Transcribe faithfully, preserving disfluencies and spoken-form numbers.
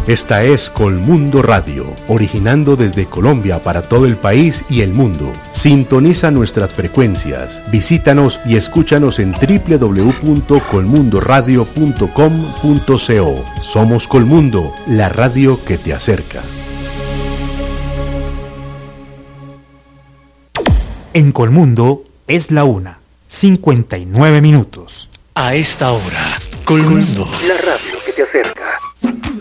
Esta es Colmundo Radio, originando desde Colombia para todo el país y el mundo. Sintoniza nuestras frecuencias, visítanos y escúchanos en doble u doble u doble u punto colmundo radio punto com punto co. Somos Colmundo, la radio que te acerca. En Colmundo es la una, cincuenta y nueve minutos. A esta hora, Colmundo, la radio que te acerca.